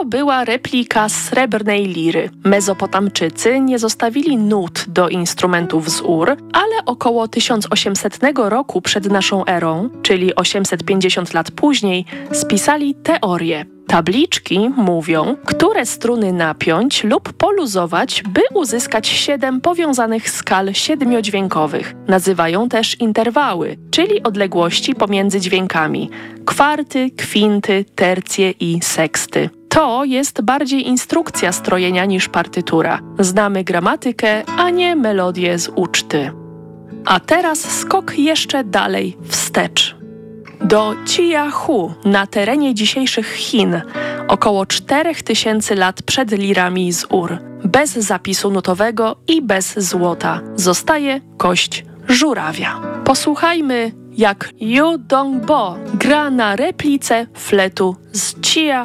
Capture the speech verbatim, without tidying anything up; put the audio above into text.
była replika srebrnej liry. Mezopotamczycy nie zostawili nut do instrumentów z Ur, ale około tysiąc osiemsetnego roku przed naszą erą, czyli osiemset pięćdziesiąt lat później, spisali teorię. Tabliczki mówią, które struny napiąć lub poluzować, by uzyskać siedem powiązanych skal siedmiodźwiękowych. Nazywają też interwały, czyli odległości pomiędzy dźwiękami. Kwarty, kwinty, tercje i seksty. To jest bardziej instrukcja strojenia niż partytura. Znamy gramatykę, a nie melodię z uczty. A teraz skok jeszcze dalej wstecz. Do Qiyahu na terenie dzisiejszych Chin, około czterech tysięcy lat przed lirami z Ur. Bez zapisu nutowego i bez złota. Zostaje kość żurawia. Posłuchajmy, jak Yu Dongbo gra na replice fletu z Qiyahu.